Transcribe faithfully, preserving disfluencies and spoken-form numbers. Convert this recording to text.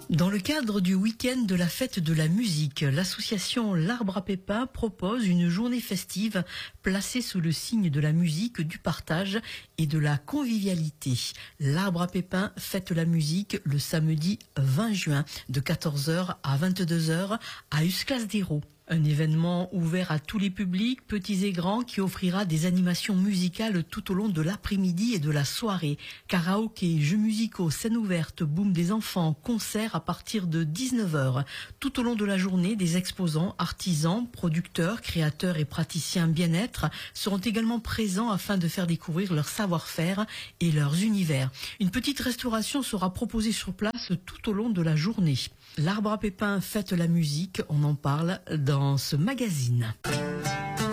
Dans le cadre du week-end de la fête de la musique, l'association L'Arbre à Pépins propose une journée festive placée sous le signe de la musique, du partage et de la convivialité. L'Arbre à Pépins fête la musique le samedi vingt juin de quatorze heures à vingt-deux heures à Usclas-d'Hérault. Un événement ouvert à tous les publics, petits et grands, qui offrira des animations musicales tout au long de l'après-midi et de la soirée. Karaoké, jeux musicaux, scènes ouvertes, boom des enfants, concerts à partir de dix-neuf heures. Tout au long de la journée, des exposants, artisans, producteurs, créateurs et praticiens bien-être seront également présents afin de faire découvrir leur savoir-faire et leurs univers. Une petite restauration sera proposée sur place tout au long de la journée. L'Arbre à Pépins fête la musique, on en parle dans ce magazine.